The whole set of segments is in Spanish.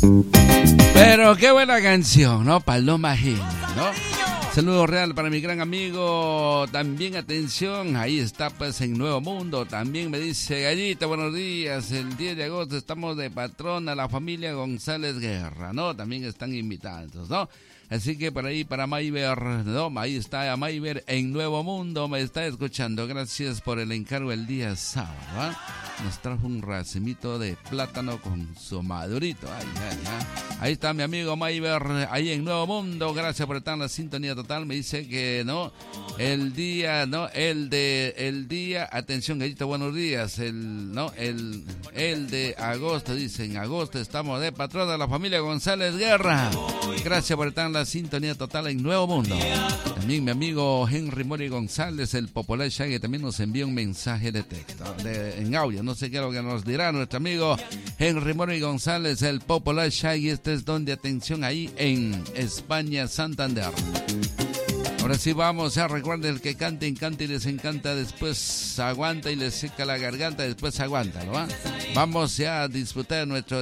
Pero qué buena canción, ¿no? Paloma Gina, ¿no? Saludo real para mi gran amigo. También atención, ahí está pues en Nuevo Mundo. También me dice Gallita, buenos días. El 10 de agosto estamos de patrona la familia González Guerra, ¿no? También están invitados, ¿no? Así que por ahí para Mayver, ¿no? Ahí está Mayver en Nuevo Mundo, me está escuchando. Gracias por el encargo el día sábado, ¿eh? Nos trajo un racimito de plátano con su madurito. Ay, ay, ay. Ahí está mi amigo Mayver, ahí en Nuevo Mundo. Gracias por estar en la sintonía total. Me dice que no, el día, atención, Gallito, buenos días. El de agosto, dice, en agosto estamos de patrón de la familia González Guerra. Gracias por estar en la sintonía total en Nuevo Mundo. También mi amigo Henry Mori González, el popular Shaggy, también nos envía un mensaje de texto, en audio. No sé qué es lo que nos dirá nuestro amigo Henry Mori González, el popular Shaggy. Este es donde, atención, ahí en España, Santander. Ahora sí vamos, ya recuerden, el que cante y les encanta, después aguanta y les seca la garganta, después aguanta, ¿no? Vamos ya a disfrutar de nuestro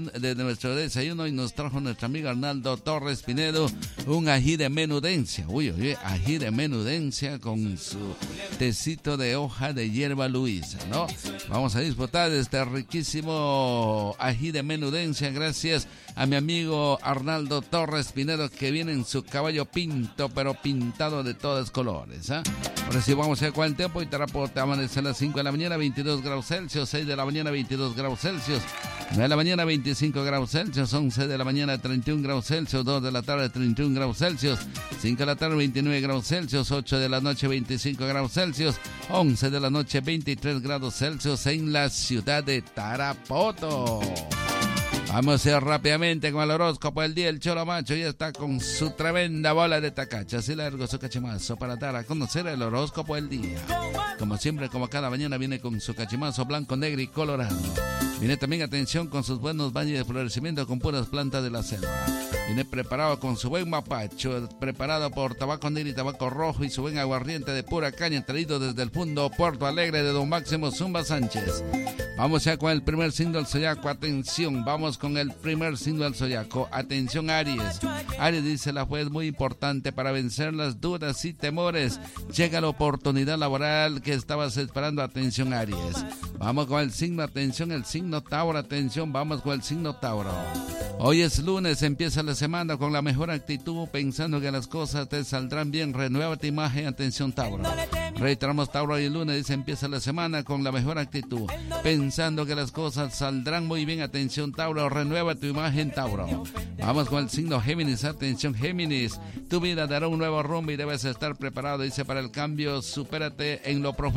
desayuno y nos trajo nuestro amigo Arnaldo Torres Pinedo un ají de menudencia. Uy, ají de menudencia con su tecito de hoja de hierba luisa, ¿no? Vamos a disfrutar de este riquísimo ají de menudencia gracias a mi amigo Arnaldo Torres Pinedo, que viene en su caballo pinto, pero pintado de todos colores, ¿eh? Ahora sí vamos a ver cuál el tiempo. Y Tarapoto amanece a las 5 de la mañana, 22 grados Celsius, 6 de la mañana, 22 grados Celsius, 9 de la mañana, 25 grados Celsius, 11 de la mañana, 31 grados Celsius, 2 de la tarde, 31 grados Celsius, 5 de la tarde, 29 grados Celsius, 8 de la noche, 25 grados Celsius, 11 de la noche, 23 grados Celsius en la ciudad de Tarapoto. Vamos a ir rápidamente con el horóscopo del día. El Cholo Macho ya está con su tremenda bola de tacacha. Así largo su cachimazo para dar a conocer el horóscopo del día. Como siempre, como cada mañana, viene con su cachimazo blanco, negro y colorado. Viene también, atención, con sus buenos baños de florecimiento con puras plantas de la selva. Viene preparado con su buen mapacho, preparado por tabaco negro y tabaco rojo y su buen aguardiente de pura caña, traído desde el fondo Puerto Alegre de don Máximo Zumba Sánchez. Vamos ya con el primer signo del zodiaco. Atención, vamos con el primer signo del zodiaco. Atención, Aries. Aries, dice la juez, muy importante para vencer las dudas y temores. Llega la oportunidad laboral que estabas esperando. Atención, Aries. Vamos con el signo, atención, el signo Tauro. Atención, vamos con el signo Tauro. Hoy es lunes, empieza la semana con la mejor actitud, pensando que las cosas te saldrán bien. Renueva tu imagen, atención, Tauro. Reiteramos, Tauro, hoy es lunes, dice, empieza la semana con la mejor actitud, pensando que las cosas saldrán muy bien. Atención, Tauro, renueva tu imagen, Tauro. Vamos con el signo Géminis. Atención, Géminis, tu vida dará un nuevo rumbo y debes estar preparado, dice, para el cambio. Supérate en lo profundo